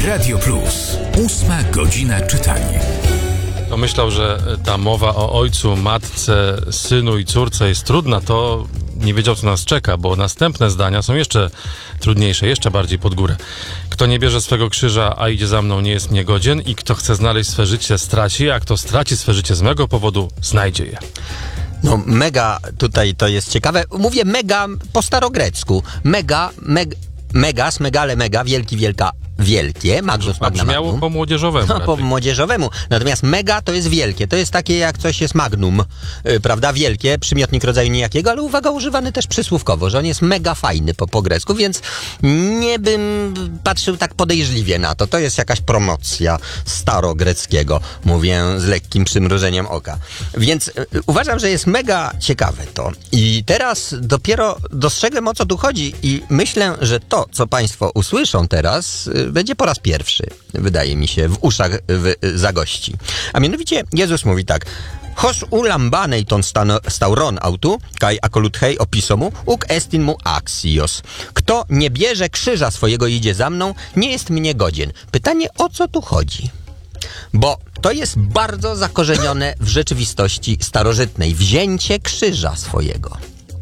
Radio Plus. 8 godzina czytania. Kto myślał, że ta mowa o ojcu, matce, synu i córce jest trudna, to nie wiedział, co nas czeka, bo następne zdania są jeszcze trudniejsze, jeszcze bardziej pod górę. Kto nie bierze swego krzyża, a idzie za mną, nie jest mnie godzien, i kto chce znaleźć swe życie, straci, a kto straci swe życie z mego powodu, znajdzie je. No mega tutaj to jest ciekawe. Mówię mega po starogrecku. Megas, megale, mega, wielki, wielka, wielkie, magnus, magna, Brzmiało magnum. po młodzieżowemu. No, po młodzieżowemu. Natomiast mega to jest wielkie. To jest takie, jak coś jest magnum, prawda? Wielkie, przymiotnik rodzaju nijakiego, ale uwaga, używany też przysłówkowo, że on jest mega fajny po grecku, więc nie bym patrzył tak podejrzliwie na to. To jest jakaś promocja starogreckiego. Mówię z lekkim przymrużeniem oka. Więc uważam, że jest mega ciekawe to. I teraz dopiero dostrzegłem, o co tu chodzi, i myślę, że to, co państwo usłyszą teraz, będzie po raz pierwszy, wydaje mi się, w uszach zagości. A mianowicie Jezus mówi tak: Hos ulambanej ton stauron autu, kai akoluthei opisomu, uk estin mu axios. Kto nie bierze krzyża swojego i idzie za mną, nie jest mnie godzien. Pytanie, o co tu chodzi? Bo to jest bardzo zakorzenione w rzeczywistości starożytnej. Wzięcie krzyża swojego.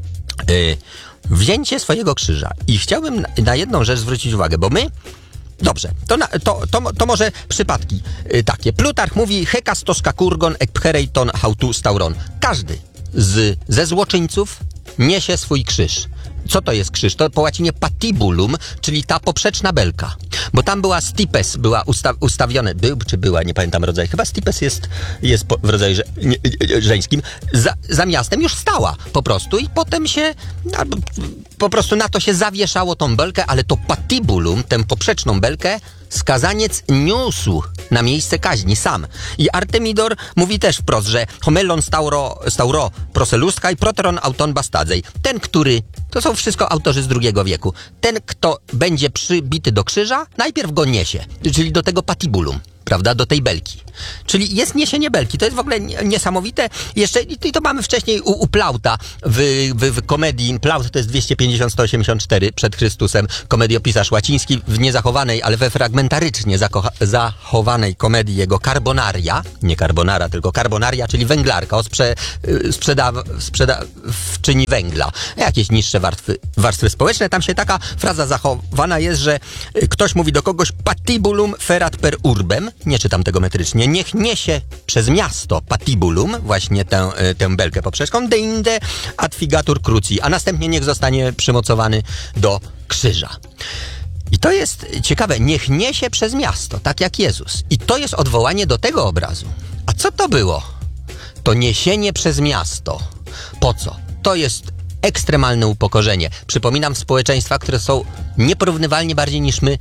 Wzięcie swojego krzyża. I chciałbym na jedną rzecz zwrócić uwagę, bo my... Dobrze, to może przypadki takie. Plutarch mówi hekas toska kurgon ek pchereiton hautu stauron. Każdy ze złoczyńców niesie swój krzyż. Co to jest krzyż? To po łacinie patibulum, czyli ta poprzeczna belka. Bo tam była stipes, była ustawione, była, nie pamiętam rodzaj, chyba stipes jest w rodzaju żeńskim, za miastem już stała po prostu i potem się, po prostu na to się zawieszało tą belkę, ale to patibulum, tę poprzeczną belkę, skazaniec niósł na miejsce kaźni sam. I Artemidor mówi też wprost, że homelon stauro proselustka i proteron auton bastadzej. Ten, który, to są wszystko autorzy z II wieku, ten, kto będzie przybity do krzyża, najpierw go niesie, czyli do tego patibulum, prawda, do tej belki. Czyli jest niesienie belki. To jest w ogóle niesamowite. Jeszcze, i to mamy wcześniej u Plauta w komedii. Plaut to jest 250-184 przed Chrystusem. Komediopisarz łaciński w niezachowanej, ale we fragmentarycznie zachowanej komedii jego Carbonaria. Nie Carbonara, tylko Carbonaria, czyli węglarka, o sprzedawczyni węgla. Jakieś niższe warstwy społeczne. Tam się taka fraza zachowana jest, że ktoś mówi do kogoś patibulum ferat per urbem. Nie czytam tego metrycznie. Niech niesie przez miasto patibulum, właśnie tę belkę poprzeczką, deinde ad figatur cruci, a następnie niech zostanie przymocowany do krzyża. I to jest ciekawe. Niech niesie przez miasto, tak jak Jezus. I to jest odwołanie do tego obrazu. A co to było? To niesienie przez miasto. Po co? To jest ekstremalne upokorzenie. Przypominam, społeczeństwa, które są nieporównywalnie bardziej niż my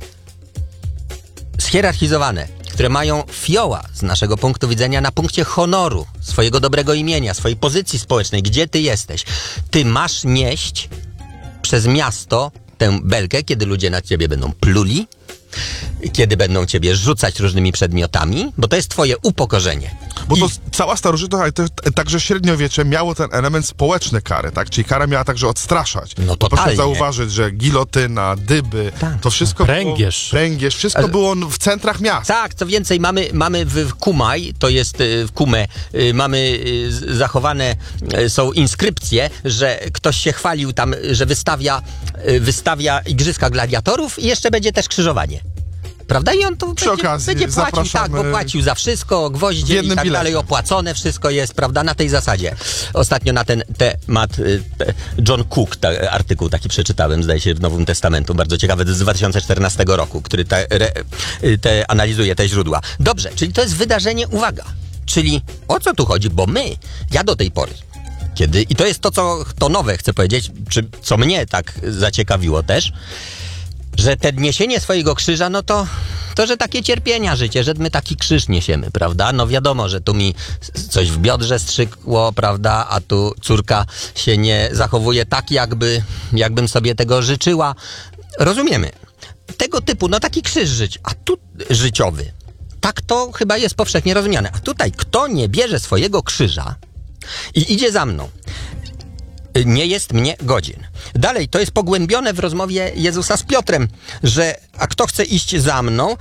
schierarchizowane, które mają fioła z naszego punktu widzenia na punkcie honoru, swojego dobrego imienia, swojej pozycji społecznej, gdzie ty jesteś. Ty masz nieść przez miasto tę belkę, kiedy ludzie na ciebie będą pluli, kiedy będą ciebie rzucać różnymi przedmiotami, bo to jest twoje upokorzenie. Bo to cała starożytność, ale także średniowiecze miało ten element społeczny kary, tak? Czyli kara miała także odstraszać. No totalnie. Proszę zauważyć, że gilotyna, dyby, to wszystko pręgierz, wszystko było w centrach miast. Tak, co więcej, mamy w Kumaj, to jest w Kumę, mamy zachowane są inskrypcje, że ktoś się chwalił tam, że wystawia igrzyska gladiatorów i jeszcze będzie też krzyżowanie. Prawda? I on tu będzie płacił, tak, bo płacił za wszystko, gwoździe i tak dalej, opłacone wszystko jest, prawda, na tej zasadzie. Ostatnio na ten temat John Cook, artykuł taki przeczytałem, zdaje się, w Nowym Testamentu, bardzo ciekawy, z 2014 roku, który analizuje te źródła. Dobrze, czyli to jest wydarzenie, uwaga, czyli o co tu chodzi, bo ja do tej pory, i to jest to nowe, chcę powiedzieć, co mnie tak zaciekawiło też, że te niesienie swojego krzyża, no to, że takie cierpienia życie, że my taki krzyż niesiemy, prawda? No wiadomo, że tu mi coś w biodrze strzykło, prawda? A tu córka się nie zachowuje tak, jakbym sobie tego życzyła. Rozumiemy. Tego typu, no taki krzyż życiowy. Tak to chyba jest powszechnie rozumiane. A tutaj, kto nie bierze swojego krzyża i idzie za mną, nie jest mnie godzien. Dalej, to jest pogłębione w rozmowie Jezusa z Piotrem, że a kto chce iść za mną,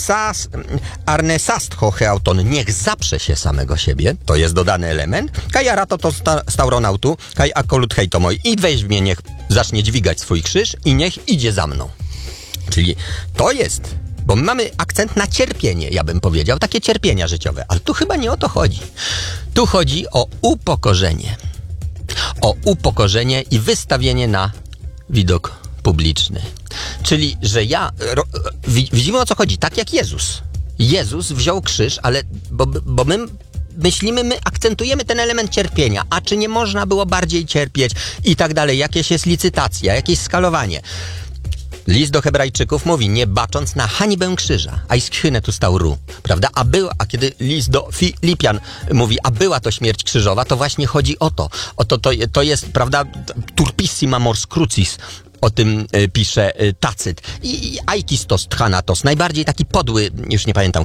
arnesastho heauton, niech zaprze się samego siebie, to jest dodany element, kaj arato to stauronautu, kaj akolut hejtomoj, i weźmie, niech zacznie dźwigać swój krzyż i niech idzie za mną. Czyli to jest, bo my mamy akcent na cierpienie, ja bym powiedział, takie cierpienia życiowe, ale tu chyba nie o to chodzi. Tu chodzi o upokorzenie. O upokorzenie i wystawienie na widok publiczny. Czyli, że widzimy, o co chodzi, tak jak Jezus. Jezus wziął krzyż, ale bo my myślimy, my akcentujemy ten element cierpienia, a czy nie można było bardziej cierpieć i tak dalej, jakieś jest licytacja, jakieś skalowanie. List do Hebrajczyków mówi, nie bacząc na hańbę krzyża, a i schynę tu stał ru, prawda? A kiedy list do Filipian mówi, a była to śmierć krzyżowa, to właśnie chodzi o to. To jest, prawda, turpissima mors crucis. O tym pisze Tacyt. I aikistos tchanatos, najbardziej taki podły, już nie pamiętam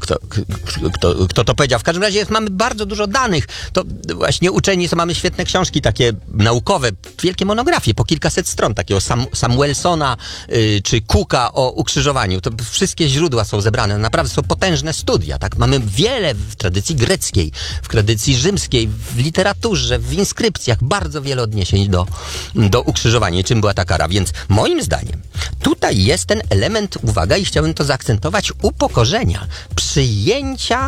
kto to powiedział. W każdym razie mamy bardzo dużo danych. To właśnie uczeni, mamy świetne książki takie naukowe, wielkie monografie, po kilkaset stron, takiego Samuelsona czy Cooka o ukrzyżowaniu. To wszystkie źródła są zebrane. Naprawdę są potężne studia. Tak? Mamy wiele w tradycji greckiej, w tradycji rzymskiej, w literaturze, w inskrypcjach, bardzo wiele odniesień do ukrzyżowania. Czym była ta kara? Więc moim zdaniem tutaj jest ten element, uwaga, i chciałbym to zaakcentować, upokorzenia, przyjęcia.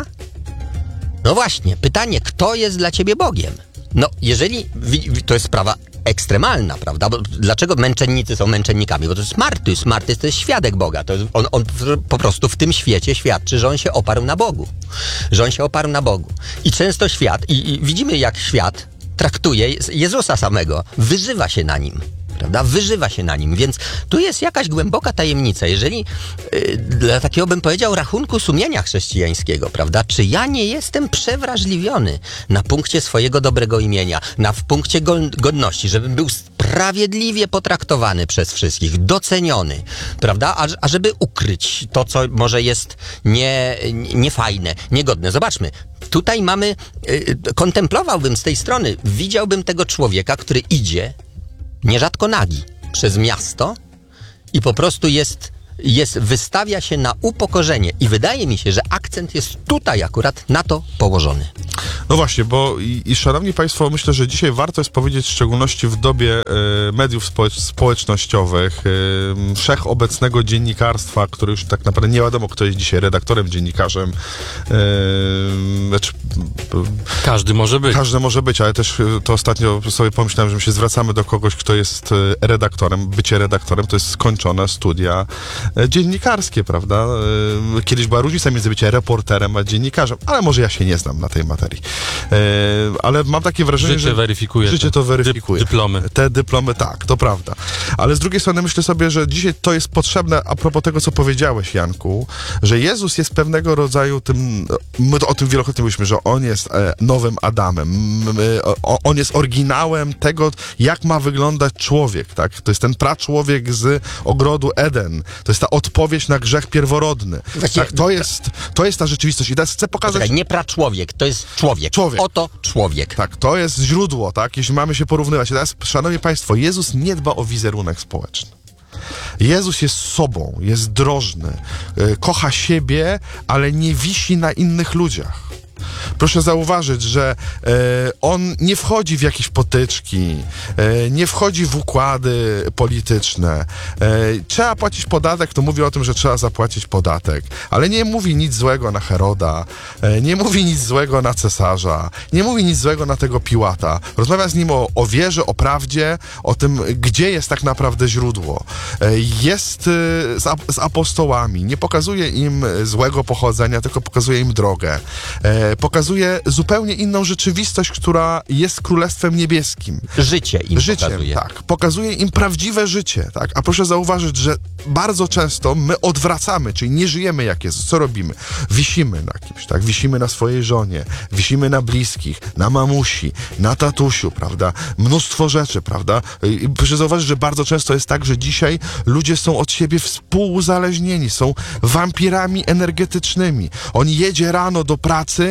No właśnie, pytanie, kto jest dla ciebie Bogiem? No, jeżeli, to jest sprawa ekstremalna, prawda? Bo dlaczego męczennicy są męczennikami? Bo to jest martys. Martys to jest świadek Boga. To jest, on po prostu w tym świecie świadczy, że on się oparł na Bogu. Że on się oparł na Bogu. I często świat, i widzimy, jak świat traktuje Jezusa samego, wyżywa się na nim. Prawda? Wyżywa się na nim, więc tu jest jakaś głęboka tajemnica. Jeżeli dla takiego, bym powiedział, rachunku sumienia chrześcijańskiego, prawda? Czy ja nie jestem przewrażliwiony na punkcie swojego dobrego imienia, w punkcie godności, żebym był sprawiedliwie potraktowany przez wszystkich, doceniony, prawda? A żeby ukryć to, co może jest niefajne, niegodne. Zobaczmy, tutaj mamy, kontemplowałbym z tej strony, widziałbym tego człowieka, który idzie nierzadko nagi przez miasto i po prostu wystawia się na upokorzenie. I wydaje mi się, że akcent jest tutaj akurat na to położony. No właśnie, bo i szanowni państwo, myślę, że dzisiaj warto jest powiedzieć, w szczególności w dobie mediów społecznościowych, wszechobecnego dziennikarstwa, które już tak naprawdę nie wiadomo, kto jest dzisiaj redaktorem, dziennikarzem. Każdy może być. Każdy może być, ale też to ostatnio sobie pomyślałem, że my się zwracamy do kogoś, kto jest redaktorem. Bycie redaktorem to jest skończone studia dziennikarskie, prawda? Kiedyś była różnica między byciem reporterem a dziennikarzem, ale może ja się nie znam na tej materii. Ale mam takie wrażenie, Życie że weryfikuje. Życie to weryfikuje. Dyplomy. Te dyplomy, tak, to prawda. Ale z drugiej strony myślę sobie, że dzisiaj to jest potrzebne a propos tego, co powiedziałeś, Janku, że Jezus jest pewnego rodzaju tym, my o tym wielokrotnie mówiliśmy, że On jest nowym Adamem. On jest oryginałem tego, jak ma wyglądać człowiek, tak? To jest ten praczłowiek z ogrodu Eden. To jest ta odpowiedź na grzech pierworodny. Tak? To jest ta rzeczywistość. I teraz chcę pokazać... Poczekaj, nie praczłowiek, to jest człowiek. Oto człowiek. Tak, to jest źródło, tak? Jeśli mamy się porównywać. I teraz, szanowni państwo, Jezus nie dba o wizerunek społeczny. Jezus jest sobą, jest drożny, kocha siebie, ale nie wisi na innych ludziach. Proszę zauważyć, że on nie wchodzi w jakieś potyczki, nie wchodzi w układy polityczne. Trzeba płacić podatek, to mówi o tym, że trzeba zapłacić podatek, ale nie mówi nic złego na Heroda, nie mówi nic złego na cesarza, nie mówi nic złego na tego Piłata. Rozmawia z nim o wierze, o prawdzie, o tym, gdzie jest tak naprawdę źródło. Jest z apostołami, nie pokazuje im złego pochodzenia, tylko pokazuje im drogę. Pokazuje zupełnie inną rzeczywistość, która jest Królestwem Niebieskim. Życiem, pokazuje. Tak. Pokazuje im prawdziwe życie, tak. A proszę zauważyć, że bardzo często my odwracamy, czyli nie żyjemy jak Jezus. Co robimy? Wisimy na kimś, tak. Wisimy na swojej żonie, wisimy na bliskich, na mamusi, na tatusiu, prawda. Mnóstwo rzeczy, prawda. I proszę zauważyć, że bardzo często jest tak, że dzisiaj ludzie są od siebie współuzależnieni, są wampirami energetycznymi. On jedzie rano do pracy i ze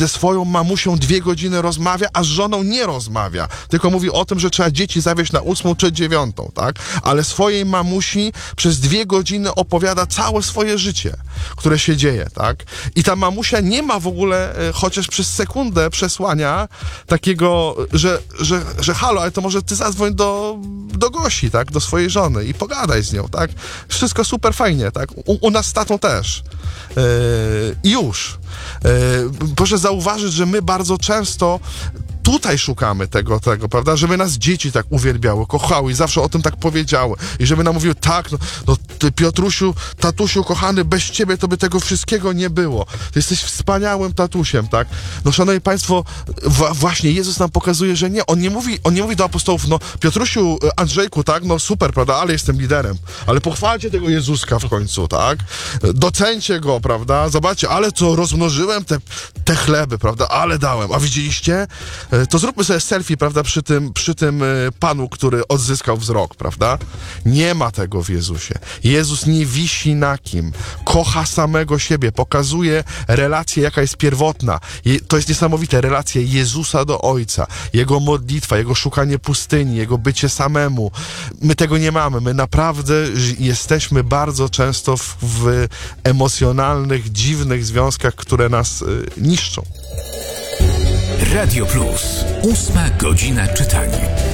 ze swoją mamusią 2 godziny rozmawia, a z żoną nie rozmawia. Tylko mówi o tym, że trzeba dzieci zawieźć na 8 czy 9, tak? Ale swojej mamusi przez 2 godziny opowiada całe swoje życie, które się dzieje, tak? I ta mamusia nie ma w ogóle, chociaż przez sekundę przesłania takiego, że halo, ale to może ty zadzwoń do Gosi, tak? Do swojej żony i pogadaj z nią, tak? Wszystko super fajnie, tak? U nas z tatą też. I już. Proszę zauważyć, że my bardzo często tutaj szukamy tego, prawda? Żeby nas dzieci tak uwielbiały, kochały i zawsze o tym tak powiedziały. I żeby nam mówiły, tak, no ty Piotrusiu, tatusiu kochany, bez ciebie to by tego wszystkiego nie było. Ty jesteś wspaniałym tatusiem, tak? No szanowni państwo, właśnie Jezus nam pokazuje, że nie. On nie mówi do apostołów, no Piotrusiu, Andrzejku, tak? No super, prawda? Ale jestem liderem. Ale pochwalcie tego Jezuska w końcu, tak? Docencie go, prawda? Zobaczcie, ale co, rozmnożyłem te chleby, prawda? Ale dałem. A widzieliście? To zróbmy sobie selfie, prawda, przy tym Panu, który odzyskał wzrok, prawda? Nie ma tego w Jezusie. Jezus nie wisi na kim. Kocha samego siebie. Pokazuje relację, jaka jest pierwotna. To jest niesamowite. Relacje Jezusa do Ojca. Jego modlitwa, Jego szukanie pustyni, Jego bycie samemu. My tego nie mamy. My naprawdę jesteśmy bardzo często w emocjonalnych, dziwnych związkach, które nas niszczą. Radio Plus. 8 godzina czytania.